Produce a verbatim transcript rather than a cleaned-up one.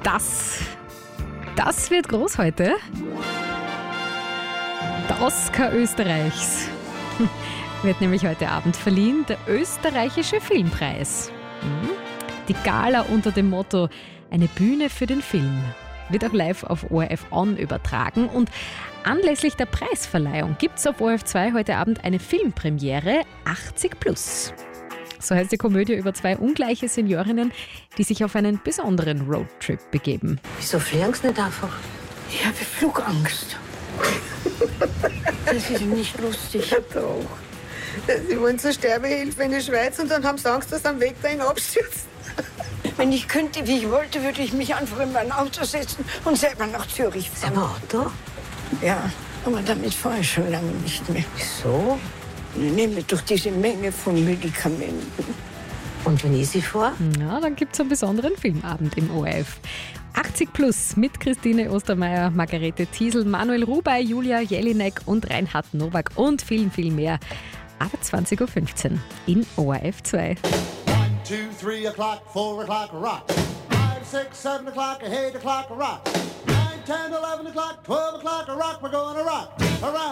Das, das wird groß heute. Der Oscar Österreichs wird nämlich heute Abend verliehen, der österreichische Filmpreis. Die Gala unter dem Motto Eine Bühne für den Film wird auch live auf O R F On übertragen und anlässlich der Preisverleihung gibt es auf O R F zwei heute Abend eine Filmpremiere achtzig plus. So heißt die Komödie über zwei ungleiche Seniorinnen, die sich auf einen besonderen Roadtrip begeben. Wieso fliegen sie nicht einfach? Ich habe Flugangst. Das ist nicht lustig. Ja, doch. Sie wollen zur Sterbehilfe in die Schweiz und dann haben sie Angst, dass sie am Weg dahin abstürzen. Wenn ich könnte, wie ich wollte, würde ich mich einfach in mein Auto setzen und selber nach Zürich fahren. Ein Auto? Ja, aber damit fahre ich schon lange nicht mehr. Wieso? Ich nehme durch diese Menge von Medikamenten. Und wenn ich sie fahre? Ja, dann gibt es einen besonderen Filmabend im O R F. achtzig plus mit Christine Ostermeier, Margarete Thiesel, Manuel Rubey, Julia Jelinek und Reinhard Nowak und viel, viel mehr. Aber zwanzig Uhr fünfzehn in O R F zwei. One, two, three o'clock, four o'clock, rock. Five, six, seven o'clock, eight o'clock, rock. Nine, ten, eleven o'clock, twelve o'clock, rock. We're gonna rock around.